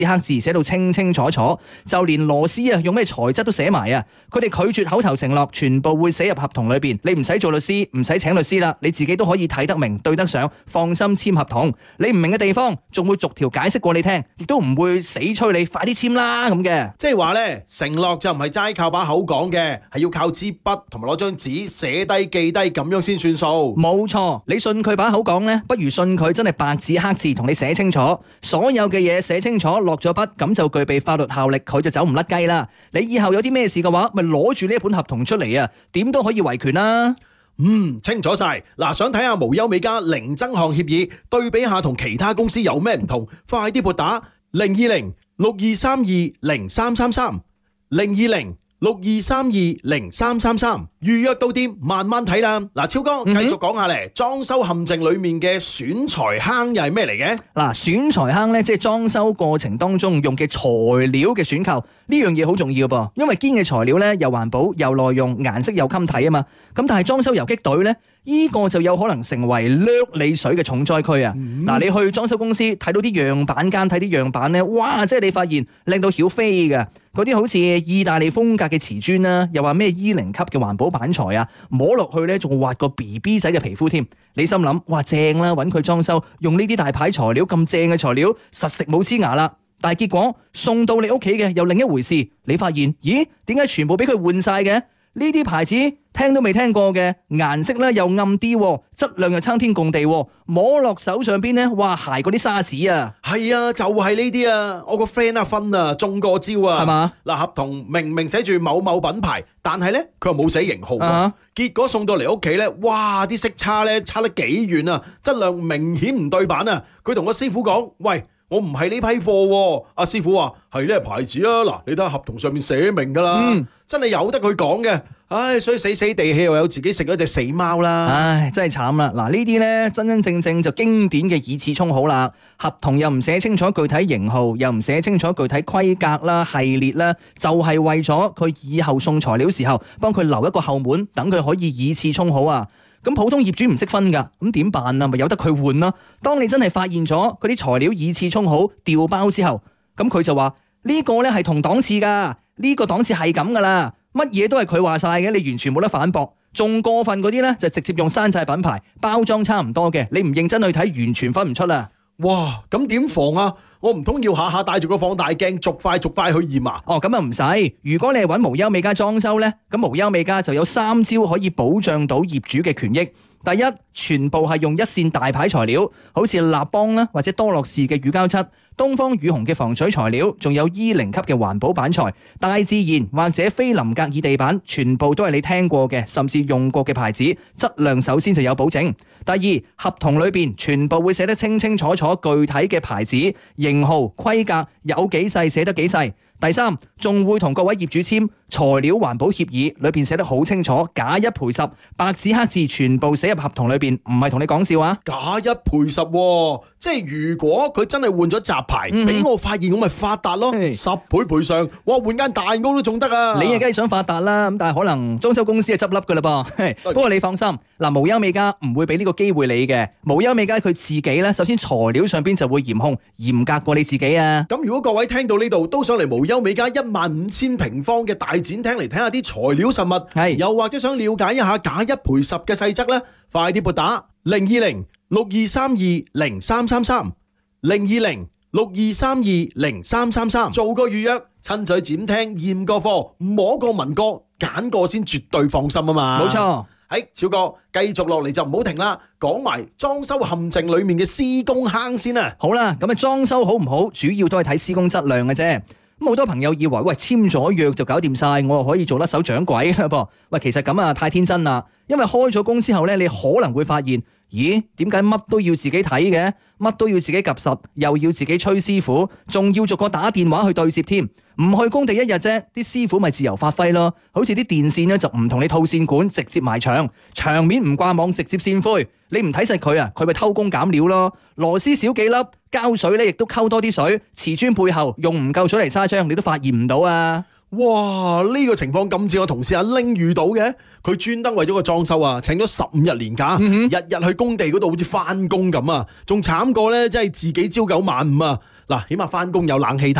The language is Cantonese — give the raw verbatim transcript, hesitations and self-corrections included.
啲黑字寫到清清楚楚，就連螺絲啊用咩材質都寫埋啊！佢哋拒絕口頭承諾，全部會寫入合同裏邊。你唔使做律師，唔使請律師啦，你自己都可以睇得明、對得上，放心簽合同。你唔明嘅地方，仲會逐條解釋過你聽，亦都唔會死催你快啲簽啦咁嘅。 即係話咧，承諾就唔係齋靠把口講嘅，係要靠支筆同埋攞張紙寫低記低咁樣先算數。 冇錯，你信佢把口講呢，不如信佢真係白紙黑字同你寫清楚，所有嘅嘢寫清楚，落咗筆，咁就具備法律效力，佢就走唔甩雞啦。你以後有啲咩事嘅話，咪攞住呢一本合同出嚟啊，點都可以維權啦。 嗯，清楚晒。嗱，想睇下無憂美加零增項協議，對比下同其他公司有咩唔同，快啲撥打零二零六二三二零三三三零二零六二三二零三三三，預約到店慢慢睇啦。嗱，超哥繼續講下咧，裝修陷阱裏面嘅選材坑又係咩嚟嘅？ 嗱，選材坑咧，即係裝修過程當中用嘅材料嘅選購，呢樣嘢好重要噃，因為堅嘅材料咧又環保又耐用，顏色又襟睇啊嘛。咁但係裝修游擊隊咧，呢個就有可能成為掠你水嘅重災區啊！嗱、嗯，你去裝修公司睇到啲樣板間，睇啲樣板咧，哇！即係你發現靚到曉飛嘅，嗰啲好似意大利風格嘅瓷磚啦，又話咩 E 零級嘅環保板材啊，摸落去咧仲滑個 B B 仔嘅皮膚添。你心諗，哇正啦，揾佢裝修用呢啲大牌材料咁正嘅材料，實食冇黐牙啦。但係結果送到你屋企嘅又另一回事，你發現，咦？點解全部俾佢換晒嘅？呢啲牌子聽都未聽過嘅，顏色咧又暗啲，質量又差天共地，摸落手上邊咧，哇鞋嗰啲沙子啊！ 係啊，就係呢啲啊！我個 friend 阿芬啊中過招啊，係嘛？嗱，合同明明寫住某某品牌，但係咧佢又冇寫型號，啊、結果送到嚟屋企咧，哇啲色差咧差得幾遠啊，質量明顯唔對版啊！佢同個師傅講：喂，我唔係呢批貨，阿師傅話係呢個牌子啊，嗱，你睇下合同上面寫明噶啦，嗯、真係由得佢講嘅，唉，所以死死地氣又有自己食咗隻死貓啦，唉， 真係慘啦，嗱呢啲呢，真真正正就經典嘅以次充好啦，合同又唔寫清楚具體型號，又唔寫清楚具體規格啦、系列啦，就係、是、為咗佢以後送材料時候幫佢留一個後門，等佢可以以次充好啊。咁普通業主唔識分噶，咁點辦啊？咪由得佢換咯。當你真係發現咗嗰啲材料以次充好調包之後，咁佢就話呢個咧係同檔次噶，呢個檔次係咁噶啦，乜嘢都係佢話晒嘅，你完全冇得反駁。仲過分嗰啲咧就直接用山寨品牌包裝差唔多嘅，你唔認真去睇，完全分唔出啦。 哇，咁點防啊？我唔通要下下帶住個放大鏡逐塊逐塊去驗啊？ 哦，咁啊唔使。如果你係揾無憂美加裝修呢，咁無憂美加就有三招可以保障到業主嘅權益。第一，全部係用一線大牌材料，好似立邦啦或者多樂士嘅乳膠漆，東方雨虹嘅防水材料，仲有 E 零級嘅環保板材，大自然或者非林格爾地板，全部都係你聽過嘅甚至用過嘅牌子，質量首先就有保證。第二，合同裏邊全部會寫得清清楚楚具體嘅牌子、型號、規格，有幾細寫得幾細。第三，仲會同各位業主簽材料環保協議，裏邊寫得好清楚，假一賠十，白紙黑字全部寫入合同裏邊，唔係同你講笑啊！ 假一賠十，即係如果佢真係換咗雜牌，俾、嗯、我發現我咪發達咯，是十倍賠償，哇換間大屋都仲得啊！ 你啊梗係想發達啦，咁但係可能裝修公司係執笠噶啦噃。不過你放心，嗱無憂美加唔會俾呢個機會你嘅，無憂美加佢自己咧，首先材料上邊就會嚴控，嚴格過你自己啊！ 咁如果各位聽到呢度都想嚟無憂美加一萬五千平方嘅大展廳嚟睇下啲材料實物，係又或者想了解一下假一賠十嘅細則咧，快啲撥打零二零六二三二零三三三零二零六二三二零三三三，做個預約，親嘴展廳驗個貨，摸過聞過揀過先絕對放心啊嘛！ 冇錯。 喺超哥繼續落嚟就唔好停啦，講埋裝修陷阱裏面嘅施工坑先啊！ 好啦，咁啊裝修好唔好，主要都係睇施工質量嘅啫。咁好多朋友以為喂簽咗約就搞掂晒，我又可以做甩手掌櫃啦噃。喂，其實咁啊太天真啦，因為開咗工之後咧，你可能會發現，咦，點解乜都要自己睇嘅，乜都要自己及實，又要自己催師傅，仲要逐個打電話去對接添。唔去工地一日啫，啲師傅咪自由發揮咯。好似啲電線咧就唔同你套線管，直接埋牆，牆面唔掛網直接線灰。你唔睇實佢啊，佢咪偷工減料咯。螺絲少幾粒，膠水咧亦都溝多啲水。瓷磚背後用唔夠水泥砂漿，你都發現唔到啊！ 哇！呢、這個情況咁似我同事阿拎遇到嘅，佢專登為咗個裝修啊，請咗十五日年假，嗯、哼日日去工地嗰度好似翻工咁啊，仲慘過咧，真係自己朝九晚五啊！ 嗱，起碼翻工有冷氣